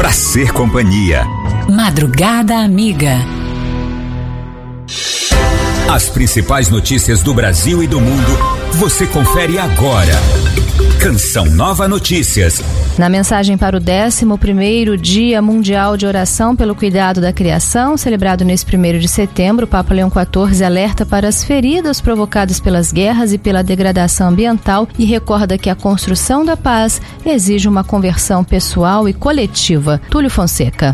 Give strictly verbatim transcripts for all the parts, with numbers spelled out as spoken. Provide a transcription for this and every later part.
pra ser companhia. Madrugada Amiga. As principais notícias do Brasil e do mundo, você confere agora. Canção Nova Notícias. Na mensagem para o décimo primeiro Dia Mundial de Oração pelo Cuidado da Criação, celebrado nesse primeiro de setembro, o Papa Leão quatorze alerta para as feridas provocadas pelas guerras e pela degradação ambiental e recorda que a construção da paz exige uma conversão pessoal e coletiva. Túlio Fonseca.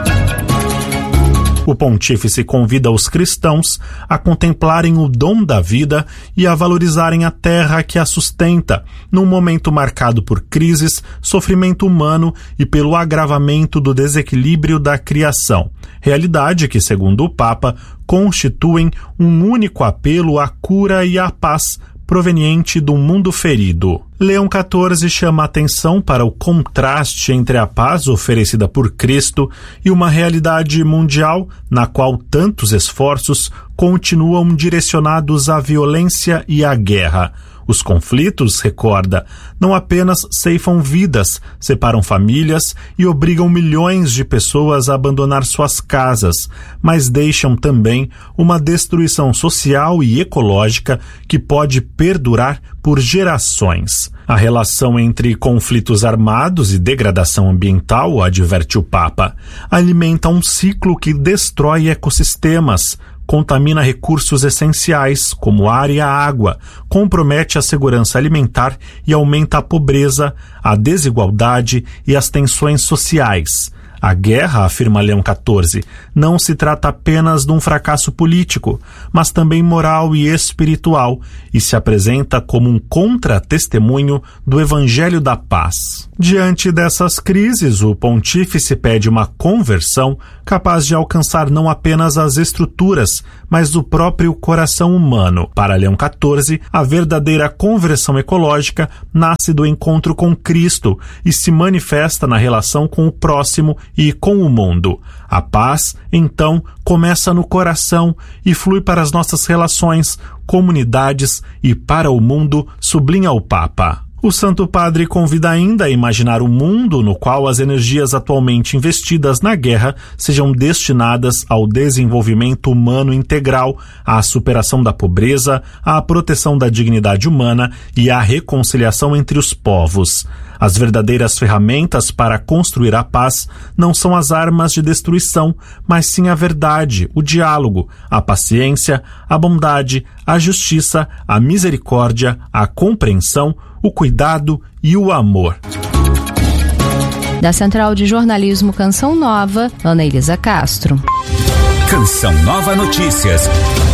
O pontífice convida os cristãos a contemplarem o dom da vida e a valorizarem a terra que a sustenta, num momento marcado por crises, sofrimento humano e pelo agravamento do desequilíbrio da criação. Realidade que, segundo o Papa, constituem um único apelo à cura e à paz, proveniente do mundo ferido. Leão quatorze chama a atenção para o contraste entre a paz oferecida por Cristo e uma realidade mundial na qual tantos esforços continuam direcionados à violência e à guerra. Os conflitos, recorda, não apenas ceifam vidas, separam famílias e obrigam milhões de pessoas a abandonar suas casas, mas deixam também uma destruição social e ecológica que pode perdurar por gerações. A relação entre conflitos armados e degradação ambiental, adverte o Papa, alimenta um ciclo que destrói ecossistemas, contamina recursos essenciais, como ar e a água, compromete a segurança alimentar e aumenta a pobreza, a desigualdade e as tensões sociais. A guerra, afirma Leão quatorze, não se trata apenas de um fracasso político, mas também moral e espiritual, e se apresenta como um contra-testemunho do Evangelho da Paz. Diante dessas crises, o pontífice pede uma conversão capaz de alcançar não apenas as estruturas, mas o próprio coração humano. Para Leão quatorze, a verdadeira conversão ecológica nasce do encontro com Cristo e se manifesta na relação com o próximo e com o mundo. A paz, então, começa no coração e flui para as nossas relações, comunidades e para o mundo, sublinha o Papa. O Santo Padre convida ainda a imaginar um mundo no qual as energias atualmente investidas na guerra sejam destinadas ao desenvolvimento humano integral, à superação da pobreza, à proteção da dignidade humana e à reconciliação entre os povos. As verdadeiras ferramentas para construir a paz não são as armas de destruição, mas sim a verdade, o diálogo, a paciência, a bondade, a justiça, a misericórdia, a compreensão, o cuidado e o amor. Da Central de Jornalismo Canção Nova, Ana Elisa Castro. Canção Nova Notícias.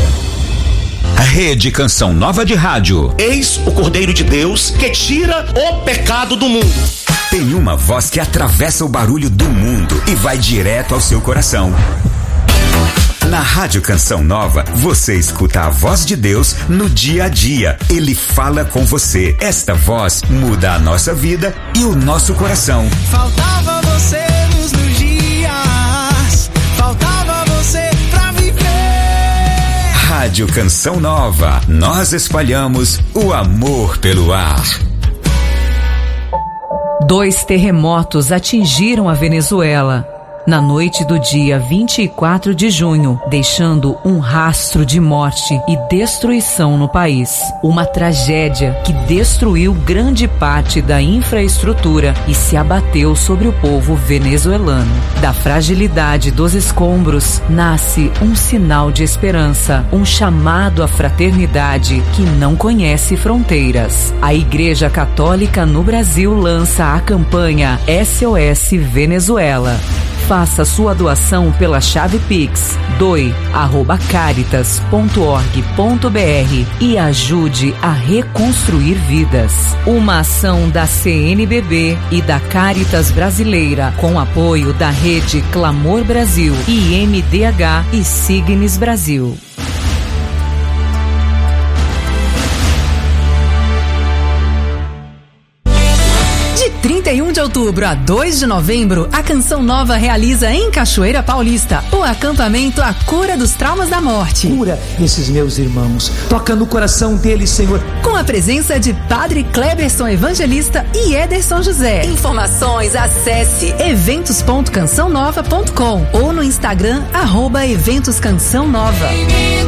Rede Canção Nova de Rádio. Eis o Cordeiro de Deus que tira o pecado do mundo. Tem uma voz que atravessa o barulho do mundo e vai direto ao seu coração. Na Rádio Canção Nova, você escuta a voz de Deus no dia a dia. Ele fala com você. Esta voz muda a nossa vida e o nosso coração. Faltava você nos meus dias, faltava você pra viver. Rádio Canção Nova, nós espalhamos o amor pelo ar. Dois terremotos atingiram a Venezuela na noite do dia vinte e quatro de junho, deixando um rastro de morte e destruição no país. Uma tragédia que destruiu grande parte da infraestrutura e se abateu sobre o povo venezuelano. Da fragilidade dos escombros nasce um sinal de esperança, um chamado à fraternidade que não conhece fronteiras. A Igreja Católica no Brasil lança a campanha S O S Venezuela. Faça sua doação pela chave Pix doe arroba caritas ponto org ponto br e ajude a reconstruir vidas. Uma ação da C N B B e da Caritas Brasileira, com apoio da Rede Clamor Brasil, I M D H e Signes Brasil. trinta trinta e um de outubro a dois de novembro, a Canção Nova realiza em Cachoeira Paulista o acampamento A Cura dos Traumas da Morte. Cura esses meus irmãos, toca no coração deles, Senhor. Com a presença de Padre Kleberson Evangelista e Ederson José. Informações, acesse eventos ponto canção nova ponto com ou no Instagram, arroba Eventos Canção Nova.